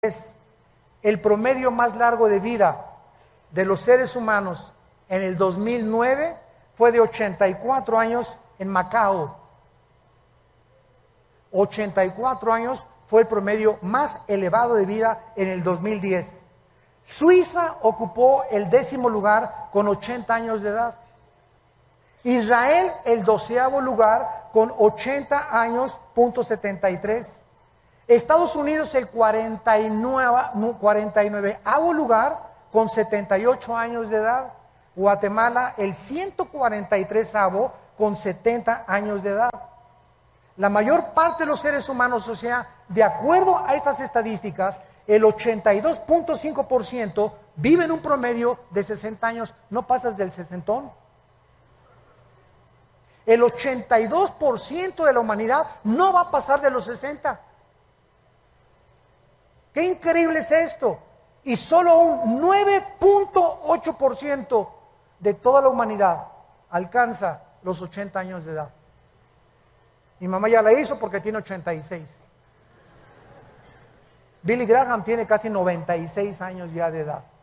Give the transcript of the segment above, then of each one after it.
el promedio más largo de vida de los seres humanos en el 2009 fue de 84 años en Macao. 84 años fue el promedio más elevado de vida en el 2010. Suiza ocupó el 10º lugar con 80 años de edad. Israel el 12º lugar con 80 años, .73. Estados Unidos el 49º lugar con 78 años de edad. Guatemala el 143º con 70 años de edad. La mayor parte de los seres humanos, o sea, de acuerdo a estas estadísticas, el 82.5% vive en un promedio de 60 años, no pasas del sesentón. El 82% de la humanidad no va a pasar de los 60. ¡Qué increíble es esto! Y solo un 9.8% de toda la humanidad alcanza los 80 años de edad. Mi mamá ya la hizo porque tiene 86. Billy Graham tiene casi 96 años ya de edad.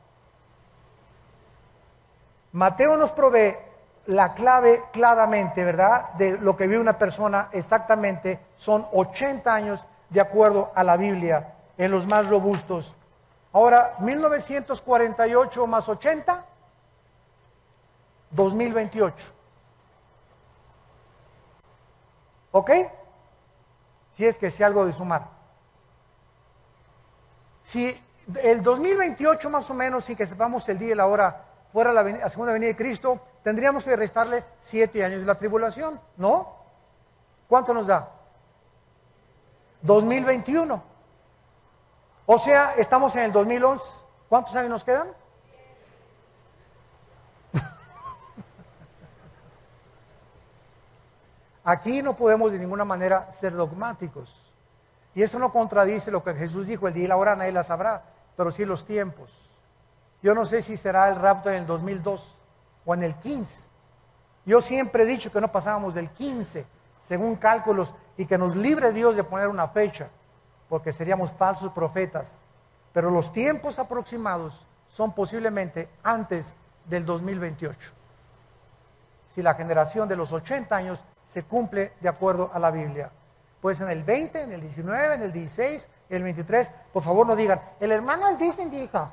Mateo nos provee la clave claramente, ¿verdad? De lo que vive una persona exactamente son 80 años de acuerdo a la Biblia, en los más robustos. Ahora, 1948 más 80, 2028. ¿Ok? Si es que sé algo de sumar. Si el 2028 más o menos, sin que sepamos el día y la hora, fuera la segunda venida de Cristo, tendríamos que restarle 7 años de la tribulación, ¿no? ¿Cuánto nos da? 2021. O sea, estamos en el 2011. ¿Cuántos años nos quedan? Aquí no podemos de ninguna manera ser dogmáticos. Y eso no contradice lo que Jesús dijo, el día y la hora nadie la sabrá, pero sí los tiempos. Yo no sé si será el rapto en el 2002 o en el 15. Yo siempre he dicho que no pasábamos del 15, según cálculos, y que nos libre Dios de poner una fecha, porque seríamos falsos profetas. Pero los tiempos aproximados son posiblemente antes del 2028. Si la generación de los 80 años se cumple de acuerdo a la Biblia. Pues en el 20, en el 19, en el 16, en el 23, por favor no digan, el hermano Disney dijo.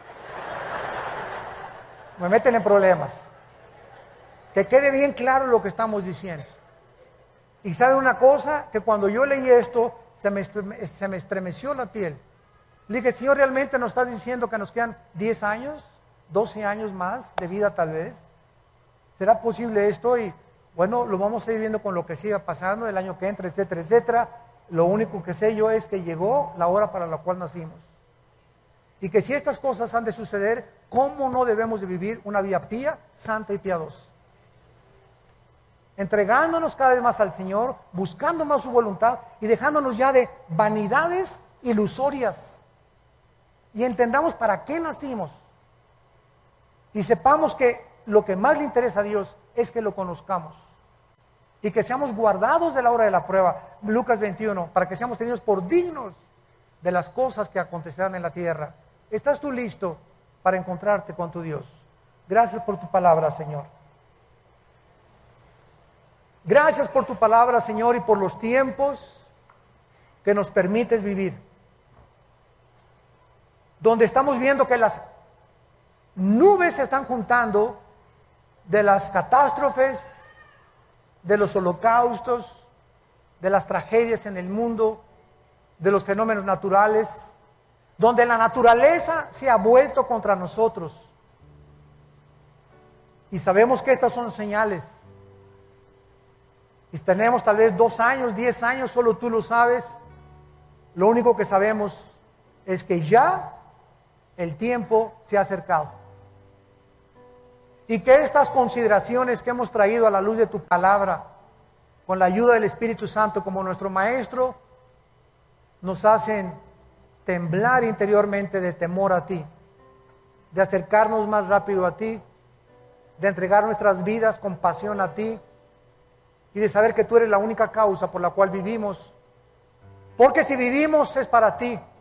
Me meten en problemas. Que quede bien claro lo que estamos diciendo. Y ¿saben una cosa? Que cuando yo leí esto, se me estremeció la piel. Le dije, Señor, ¿realmente nos estás diciendo que nos quedan 10 años, 12 años más de vida tal vez? ¿Será posible esto? Y bueno, lo vamos a ir viendo con lo que siga pasando el año que entra, etcétera, etcétera. Lo único que sé yo es que llegó la hora para la cual nacimos. Y que si estas cosas han de suceder, ¿cómo no debemos de vivir una vida pía, santa y piadosa? Entregándonos cada vez más al Señor, buscando más su voluntad y dejándonos ya de vanidades ilusorias. Y entendamos para qué nacimos. Y sepamos que lo que más le interesa a Dios es que lo conozcamos. Y que seamos guardados de la hora de la prueba. Lucas 21, para que seamos tenidos por dignos de las cosas que acontecerán en la tierra. ¿Estás tú listo para encontrarte con tu Dios? Gracias por tu palabra, Señor. Gracias por tu palabra, Señor, y por los tiempos que nos permites vivir. Donde estamos viendo que las nubes se están juntando de las catástrofes, de los holocaustos, de las tragedias en el mundo, de los fenómenos naturales, donde la naturaleza se ha vuelto contra nosotros. Y sabemos que estas son señales. Y tenemos tal vez 2 años, 10 años, solo tú lo sabes. Lo único que sabemos es que ya el tiempo se ha acercado. Y que estas consideraciones que hemos traído a la luz de tu palabra, con la ayuda del Espíritu Santo como nuestro Maestro, nos hacen temblar interiormente de temor a ti, de acercarnos más rápido a ti, de entregar nuestras vidas con pasión a ti, y de saber que tú eres la única causa por la cual vivimos. Porque si vivimos es para ti.